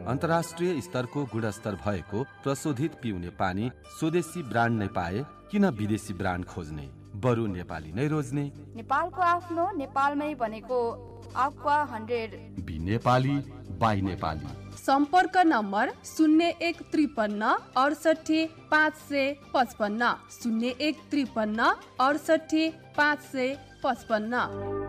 अन्तर्राष्ट्रिय स्तरको गुणस्तर भएको प्रशोधित पिउने पानी स्वदेशी ब्रान्ड नै पाए किन विदेशी ब्रान्ड खोज्ने, बरु नेपाली नै रोज्ने। नेपालको आफ्नो, नेपालमै बनेको aqua 100 be Nepali by Nepali. सम्पर्क नम्बर 0153 68 555 0153 68 555।